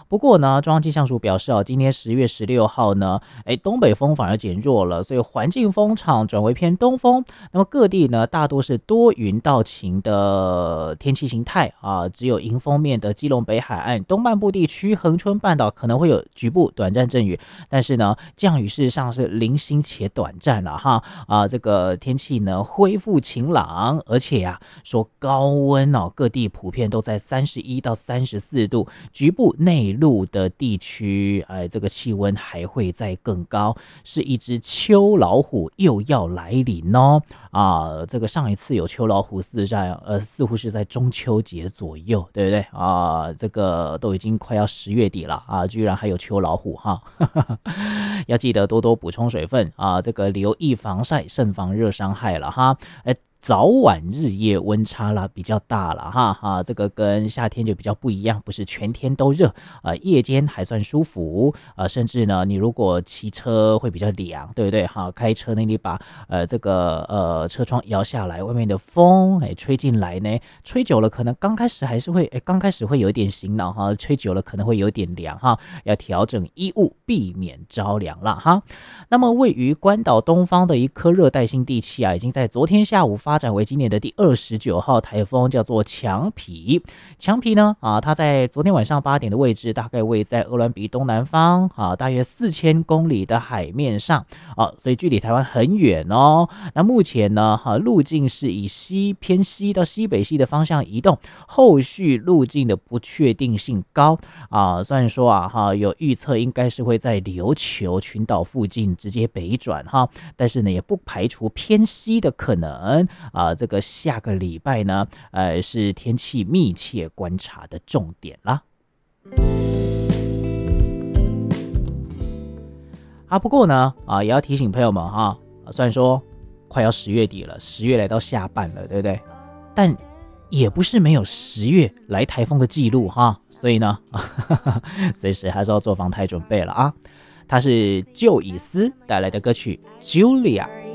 不过呢，中央气象署表示今天10月16号呢，东北风反而减弱了，所以环境风场转为偏东风。那么各地呢，大多是多云到晴的天气形态啊，只有迎风面的基隆北海岸、东半部地区、恒春半岛可能会有局部短暂阵雨，但是呢，降雨事实上是零星且短暂了哈。这个天气呢恢复晴朗，而且说高温各地普遍都在31到34度，局部内陆的地区，这个气温还会再更高，是一只秋老虎又要来临哦。这个上一次有秋老虎似乎是在中秋节左右，对不对这个都已经快要10月底了居然还有秋老虎哈，要记得多多补充水分这个留意防晒，慎防热伤害了哈。早晚日夜温差比较大了哈这个跟夏天就比较不一样，不是全天都热夜间还算舒服甚至呢，你如果骑车会比较凉，对不对开车呢，你把这个车窗摇下来，外面的风吹进来呢，吹久了可能刚开始会有点醒脑吹久了可能会有点凉要调整衣物，避免着凉了哈。那么位于关岛东方的一颗热带性地气已经在昨天下午发展为今年的第29号台风，叫做强皮。强皮呢它在昨天晚上8点的位置，大概位在鄂伦比东南方大约4000公里的海面上所以距离台湾很远哦。那目前呢路径是以偏西到西北西的方向移动，后续路径的不确定性高虽然说有预测应该是会在琉球群岛附近直接北转但是呢也不排除偏西的可能这个下个礼拜呢是天气密切观察的重点啦。不过呢也要提醒朋友们虽然说快要10月底了，10月来到下半了，对不对？但也不是没有10月来台风的记录所以呢随时还是要做防台准备了他是就以斯带来的歌曲 Julia。